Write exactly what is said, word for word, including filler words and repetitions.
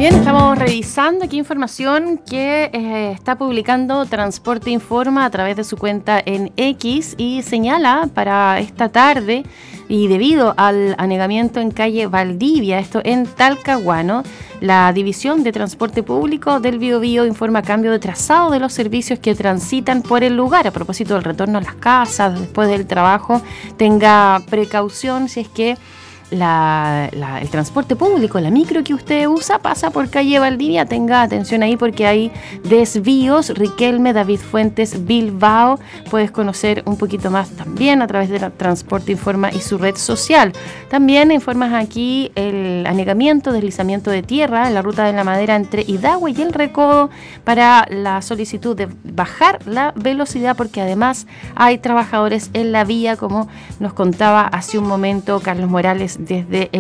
Bien, estamos revisando aquí información que eh, está publicando Transporte Informa a través de su cuenta en X y señala para esta tarde y debido al anegamiento en calle Valdivia, esto en Talcahuano, la División de Transporte Público del Biobío informa cambio de trazado de los servicios que transitan por el lugar. A propósito del retorno a las casas después del trabajo, tenga precaución si es que La, la, el transporte público, la micro que usted usa, pasa por calle Valdivia. Tenga atención ahí porque hay desvíos. Riquelme, David Fuentes, Bilbao. Puedes conocer un poquito más también a través de la Transporte Informa y su red social. También informas aquí el anegamiento, deslizamiento de tierra en la ruta de la Madera entre Idahue y El Recodo para la solicitud de bajar la velocidad porque además hay trabajadores en la vía, como nos contaba hace un momento Carlos Morales desde el